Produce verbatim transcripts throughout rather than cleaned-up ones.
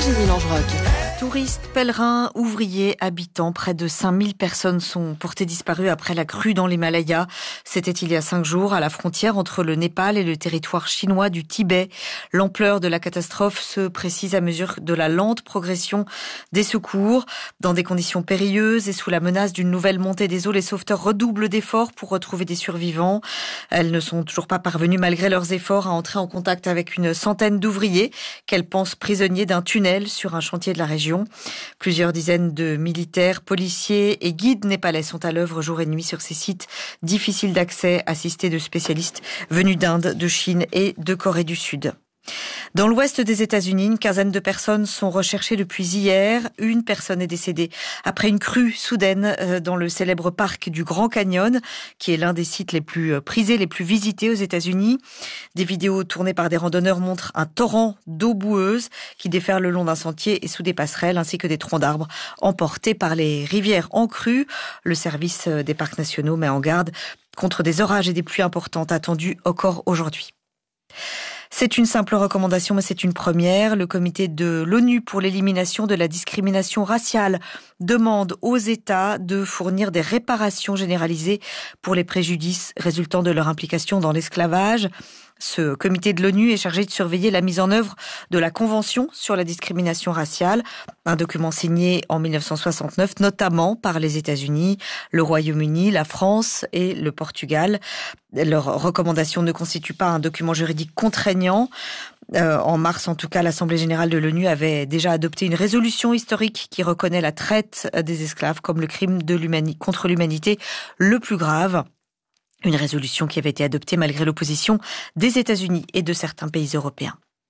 Virginie Langeroc. Touristes, pèlerins, ouvriers, habitants, près de cinq mille personnes sont portées disparues après la crue dans l'Himalaya. C'était il y a cinq jours à la frontière entre le Népal et le territoire chinois du Tibet. L'ampleur de la catastrophe se précise à mesure de la lente progression des secours. Dans des conditions périlleuses et sous la menace d'une nouvelle montée des eaux, les sauveteurs redoublent d'efforts pour retrouver des survivants. Elles ne sont toujours pas parvenues, malgré leurs efforts, à entrer en contact avec une centaine d'ouvriers qu'elles pensent prisonniers d'un tunnel sur un chantier de la région. Plusieurs dizaines de militaires, policiers et guides népalais sont à l'œuvre jour et nuit sur ces sites difficiles d'accès, assistés de spécialistes venus d'Inde, de Chine et de Corée du Sud. Dans l'ouest des États-Unis, une quinzaine de personnes sont recherchées depuis hier. Une personne est décédée après une crue soudaine dans le célèbre parc du Grand Canyon, qui est l'un des sites les plus prisés, les plus visités aux États-Unis. Des vidéos tournées par des randonneurs montrent un torrent d'eau boueuse qui déferle le long d'un sentier et sous des passerelles, ainsi que des troncs d'arbres emportés par les rivières en crue. Le service des parcs nationaux met en garde contre des orages et des pluies importantes attendues encore aujourd'hui. C'est une simple recommandation, mais c'est une première. Le comité de l'ONU pour l'élimination de la discrimination raciale demande aux États de fournir des réparations généralisées pour les préjudices résultant de leur implication dans l'esclavage. Ce comité de l'ONU est chargé de surveiller la mise en œuvre de la Convention sur la discrimination raciale, un document signé en dix-neuf cent soixante-neuf, notamment par les États-Unis, le Royaume-Uni, la France et le Portugal. Leurs recommandations ne constituent pas un document juridique contraignant. Euh, en mars, en tout cas, l'Assemblée générale de l'ONU avait déjà adopté une résolution historique qui reconnaît la traite des esclaves comme le crime de l'humani- contre l'humanité le plus grave. Une résolution qui avait été adoptée malgré l'opposition des États-Unis et de certains pays européens.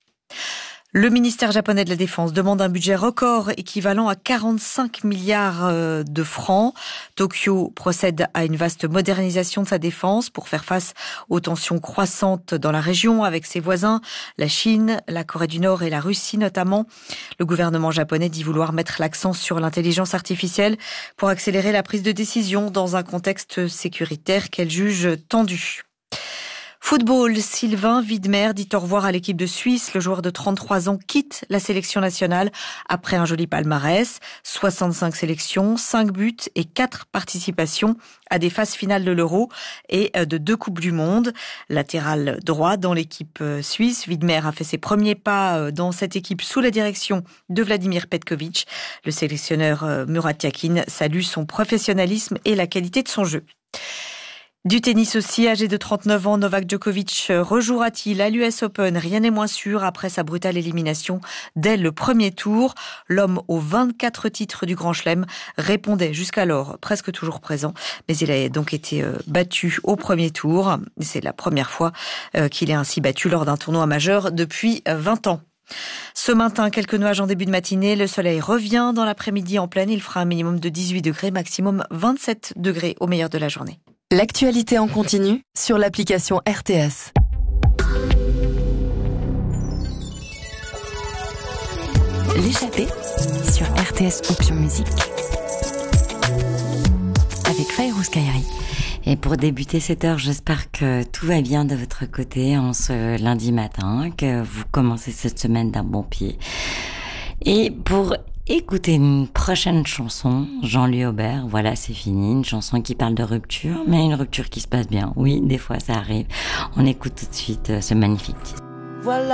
Le ministère japonais de la Défense demande un budget record équivalent à quarante-cinq milliards de francs. Tokyo procède à une vaste modernisation de sa défense pour faire face aux tensions croissantes dans la région avec ses voisins, la Chine, la Corée du Nord et la Russie notamment. Le gouvernement japonais dit vouloir mettre l'accent sur l'intelligence artificielle pour accélérer la prise de décision dans un contexte sécuritaire qu'elle juge tendu. Football, Sylvain Widmer dit au revoir à l'équipe de Suisse. Le joueur de trente-trois ans quitte la sélection nationale après un joli palmarès. soixante-cinq sélections, cinq buts et quatre participations à des phases finales de l'Euro et de deux Coupes du Monde. Latéral droit dans l'équipe suisse, Widmer a fait ses premiers pas dans cette équipe sous la direction de Vladimir Petkovic. Le sélectionneur Murat Yakin salue son professionnalisme et la qualité de son jeu. Du tennis aussi, âgé de trente-neuf ans, Novak Djokovic rejouera-t-il à l'U S Open? Rien n'est moins sûr après sa brutale élimination dès le premier tour. L'homme aux vingt-quatre titres du Grand Chelem répondait jusqu'alors presque toujours présent, mais il a donc été battu au premier tour. C'est la première fois qu'il est ainsi battu lors d'un tournoi majeur depuis vingt ans. Ce matin, quelques nuages en début de matinée. Le soleil revient dans l'après-midi en pleine. Il fera un minimum de dix-huit degrés, maximum vingt-sept degrés au meilleur de la journée. L'actualité en continu sur l'application R T S. L'échappée sur R T S Option Musique avec Fayrouz Kairi. Et pour débuter cette heure, j'espère que tout va bien de votre côté en ce lundi matin, que vous commencez cette semaine d'un bon pied. Et pour écoutez une prochaine chanson, Jean-Louis Aubert, voilà, c'est fini, une chanson qui parle de rupture, mais une rupture qui se passe bien. Oui, des fois ça arrive. On écoute tout de suite ce magnifique titre. Voilà.